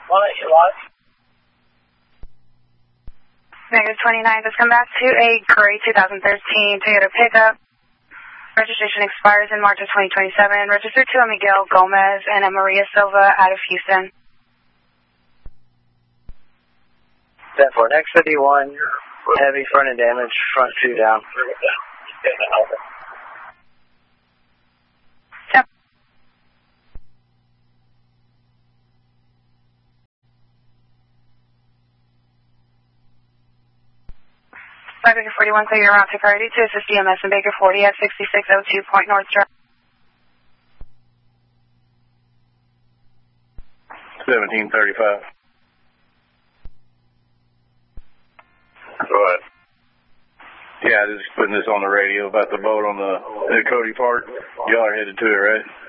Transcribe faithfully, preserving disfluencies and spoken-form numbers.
What? What? Negative twenty-nine, just come back to a gray two thousand thirteen Toyota pickup. Registration expires in March of twenty twenty-seven. Registered to a Miguel Gomez and a Maria Silva out of Houston. ten four, next fifty-one, heavy front end damage, front two down. Yep. Baker forty-one, clear your route to priority to assist E M S in Baker forty at sixty-six oh two Point North Drive. seventeen thirty-five. Go ahead. Yeah, just putting this on the radio about the boat on the, the Cody Park. Y'all are headed to it, right?